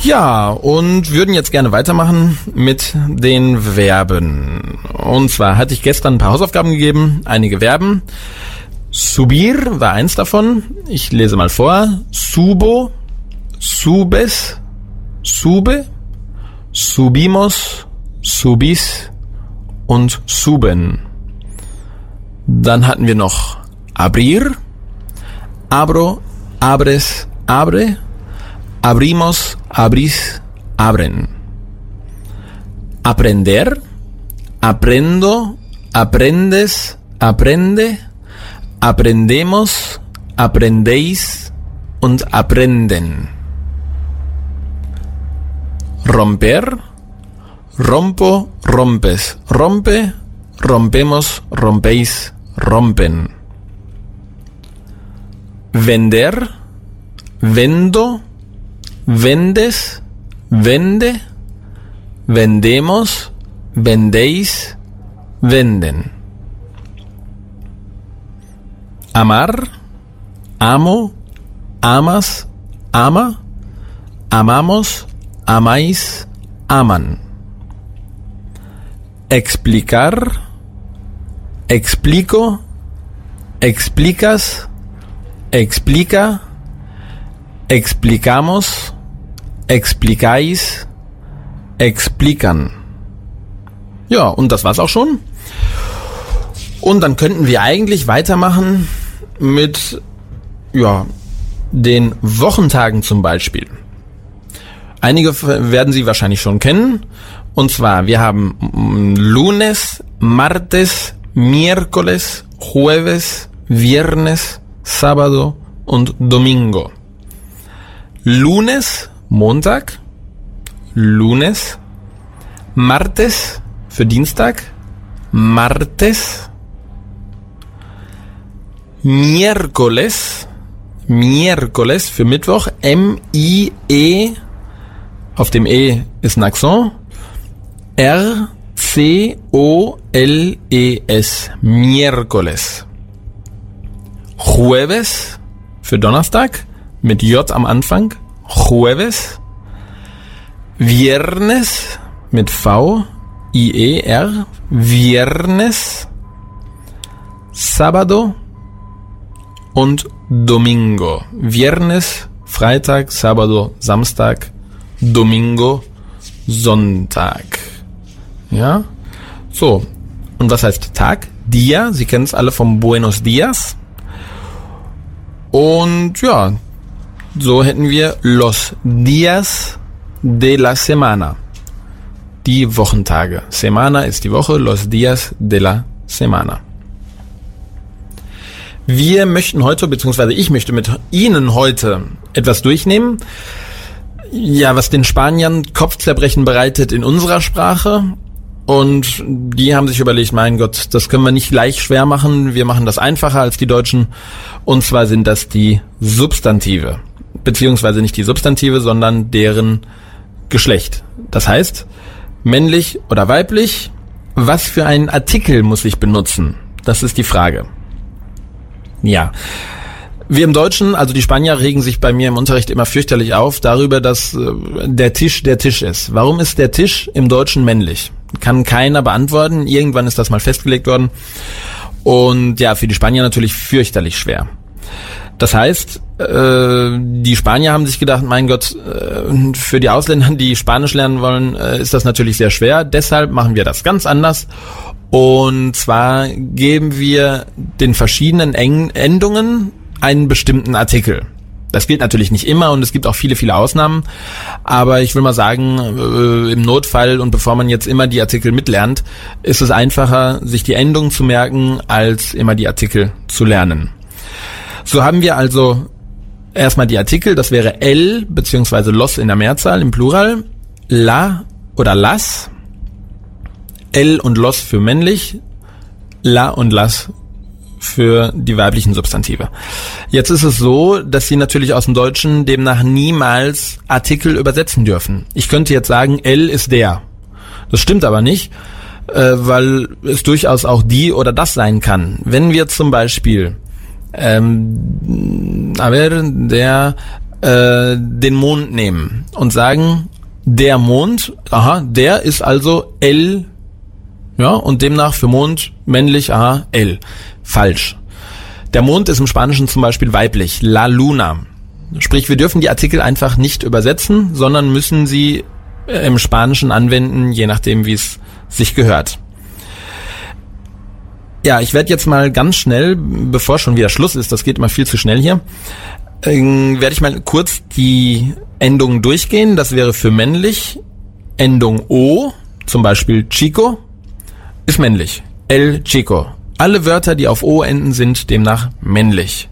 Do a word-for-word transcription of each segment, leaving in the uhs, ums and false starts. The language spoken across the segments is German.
Ja, und würden jetzt gerne weitermachen mit den Verben. Und zwar hatte ich gestern ein paar Hausaufgaben gegeben, einige Verben. Subir war eins davon. Ich lese mal vor. Subo, subes, sube, subimos, subis und suben. Dann hatten wir noch abrir, abro, abres, abre, abrimos, abris, abren. Aprender, aprendo, aprendes, aprende, aprendemos, aprendéis und aprenden. Romper, rompo, rompes, rompe, rompemos, rompéis, rompen. Vender, vendo, vendes, vende, vendemos, vendéis, venden. Amar, amo, amas, ama, amamos, amáis, aman. Explicar, explico, explicas, explica, explicamos, explicáis, explican. Ja, und das war's auch schon. Und dann könnten wir eigentlich weitermachen mit, ja, den Wochentagen zum Beispiel. Einige werden Sie wahrscheinlich schon kennen. Und zwar, wir haben Lunes, Martes, Miércoles, Jueves, Viernes, Sábado und Domingo. Lunes, Montag. Lunes. Martes für Dienstag. Martes. Miércoles. Miércoles für Mittwoch. M I E. Auf dem E ist ein Akzent. R C O L E S. Miércoles. Jueves für Donnerstag. Mit J am Anfang. Jueves. Viernes mit V. I E R. Viernes. Sábado. Und Domingo. Viernes, Freitag, Sábado, Samstag, Domingo, Sonntag. Ja? So. Und was heißt Tag? Dia. Sie kennen es alle vom Buenos Dias. Und ja, so hätten wir los días de la semana. Die Wochentage. Semana ist die Woche, los días de la semana. Wir möchten heute, beziehungsweise ich möchte mit Ihnen heute etwas durchnehmen, ja, was den Spaniern Kopfzerbrechen bereitet in unserer Sprache. Und die haben sich überlegt, mein Gott, das können wir nicht gleich schwer machen, wir machen das einfacher als die Deutschen. Und zwar sind das die Substantive, beziehungsweise nicht die Substantive, sondern deren Geschlecht. Das heißt, männlich oder weiblich, was für einen Artikel muss ich benutzen? Das ist die Frage. Ja, wir im Deutschen, also die Spanier regen sich bei mir im Unterricht immer fürchterlich auf darüber, dass äh, der Tisch der Tisch ist. Warum ist der Tisch im Deutschen männlich? Kann keiner beantworten. Irgendwann ist das mal festgelegt worden. Und ja, für die Spanier natürlich fürchterlich schwer. Das heißt, äh, die Spanier haben sich gedacht, mein Gott, äh, für die Ausländer, die Spanisch lernen wollen, äh, ist das natürlich sehr schwer. Deshalb machen wir das ganz anders. Und zwar geben wir den verschiedenen Eng- Endungen einen bestimmten Artikel. Das gilt natürlich nicht immer und es gibt auch viele, viele Ausnahmen. Aber ich will mal sagen, äh, im Notfall und bevor man jetzt immer die Artikel mitlernt, ist es einfacher, sich die Endungen zu merken, als immer die Artikel zu lernen. So haben wir also erstmal die Artikel, das wäre el bzw. los in der Mehrzahl, im Plural, la oder las, el und los für männlich, la und las für die weiblichen Substantive. Jetzt ist es so, dass Sie natürlich aus dem Deutschen demnach niemals Artikel übersetzen dürfen. Ich könnte jetzt sagen, el ist der. Das stimmt aber nicht, äh, weil es durchaus auch die oder das sein kann. Wenn wir zum Beispiel Ähm, a ver, der äh, den Mond nehmen und sagen, der Mond, aha, der ist also el, ja, und demnach für Mond männlich, aha, el. Falsch. Der Mond ist im Spanischen zum Beispiel weiblich, la luna. Sprich, wir dürfen die Artikel einfach nicht übersetzen, sondern müssen sie äh, im Spanischen anwenden, je nachdem, wie es sich gehört. Ja, ich werde jetzt mal ganz schnell, bevor schon wieder Schluss ist, das geht immer viel zu schnell hier, äh, werde ich mal kurz die Endungen durchgehen. Das wäre für männlich Endung O, zum Beispiel Chico, ist männlich. El Chico. Alle Wörter, die auf O enden, sind demnach männlich.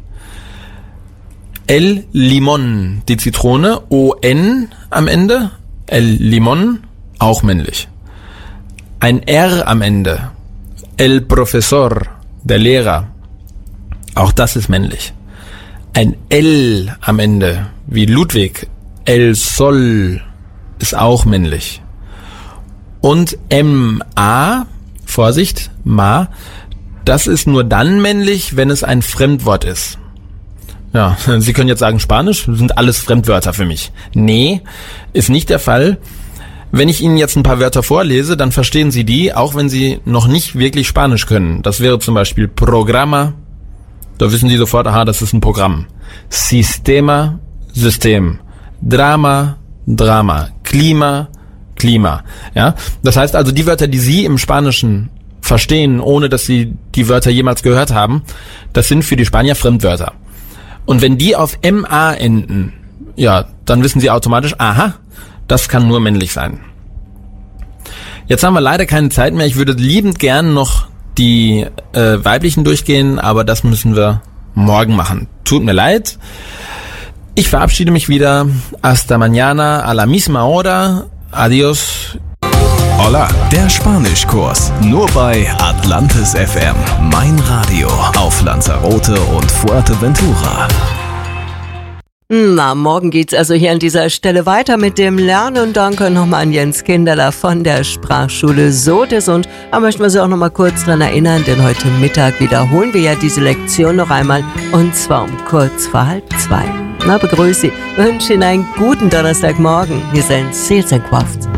El Limón, die Zitrone, O-N am Ende, El Limón, auch männlich. Ein R am Ende, El Profesor, der Lehrer, auch das ist männlich. Ein L am Ende, wie Ludwig, El Sol, ist auch männlich. Und M-A, Vorsicht, Ma, das ist nur dann männlich, wenn es ein Fremdwort ist. Ja, Sie können jetzt sagen, Spanisch sind alles Fremdwörter für mich. Nee, ist nicht der Fall. Wenn ich Ihnen jetzt ein paar Wörter vorlese, dann verstehen Sie die, auch wenn Sie noch nicht wirklich Spanisch können. Das wäre zum Beispiel Programa. Da wissen Sie sofort, aha, das ist ein Programm. Sistema, System. Drama, Drama. Klima, Klima. Ja, das heißt also, die Wörter, die Sie im Spanischen verstehen, ohne dass Sie die Wörter jemals gehört haben, das sind für die Spanier Fremdwörter. Und wenn die auf M A enden, ja, dann wissen Sie automatisch, aha, das kann nur männlich sein. Jetzt haben wir leider keine Zeit mehr. Ich würde liebend gern noch die äh, weiblichen durchgehen, aber das müssen wir morgen machen. Tut mir leid. Ich verabschiede mich wieder. Hasta mañana, a la misma hora. Adios. Hola, der Spanischkurs. Nur bei Atlantis F M. Mein Radio auf Lanzarote und Fuerteventura. Na, morgen geht's also hier an dieser Stelle weiter mit dem Lernen. Danke nochmal an Jens Kinderler von der Sprachschule Sotis. Und da möchten wir Sie auch nochmal kurz dran erinnern, denn heute Mittag wiederholen wir ja diese Lektion noch einmal. Und zwar um kurz vor halb zwei. Na, begrüße Sie, wünsche Ihnen einen guten Donnerstagmorgen. Wir sind Seelsenkraft.